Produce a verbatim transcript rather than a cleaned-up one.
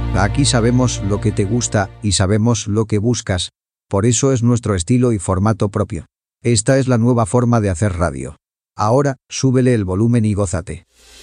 Aquí sabemos lo que te gusta y sabemos lo que buscas, por eso es nuestro estilo y formato propio. Esta es la nueva forma de hacer radio. Ahora, súbele el volumen y gózate.